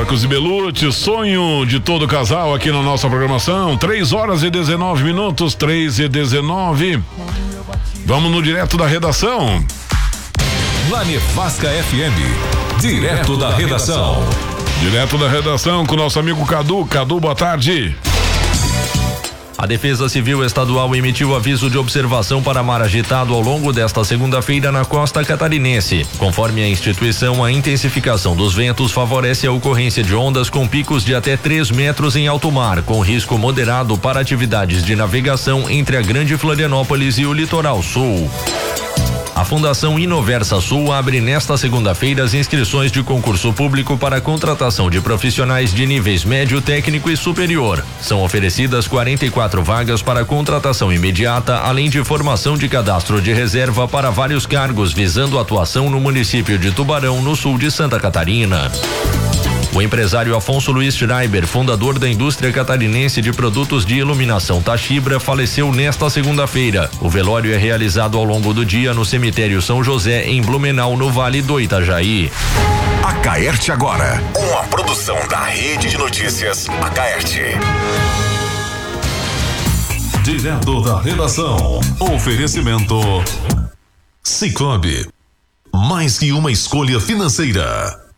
Marcos e Belucci, sonho de todo casal aqui na nossa programação. 3h19, 3h19. Vamos no direto da redação. Na Nevasca FM, direto da redação. Direto da redação com o nosso amigo Cadu. Cadu, boa tarde. A Defesa Civil Estadual emitiu aviso de observação para mar agitado ao longo desta segunda-feira na costa catarinense. Conforme a instituição, a intensificação dos ventos favorece a ocorrência de ondas com picos de até 3 metros em alto mar, com risco moderado para atividades de navegação entre a Grande Florianópolis e o Litoral Sul. A Fundação Inoversa Sul abre nesta segunda-feira as inscrições de concurso público para a contratação de profissionais de níveis médio, técnico e superior. São oferecidas 44 vagas para contratação imediata, além de formação de cadastro de reserva para vários cargos, visando atuação no município de Tubarão, no sul de Santa Catarina. O empresário Afonso Luiz Schreiber, fundador da indústria catarinense de produtos de iluminação Tachibra, faleceu nesta segunda-feira. O velório é realizado ao longo do dia no cemitério São José, em Blumenau, no Vale do Itajaí. Acaerte agora, uma produção da Rede de Notícias Acaerte. Direto da redação. Oferecimento Sicoob. Mais que uma escolha financeira.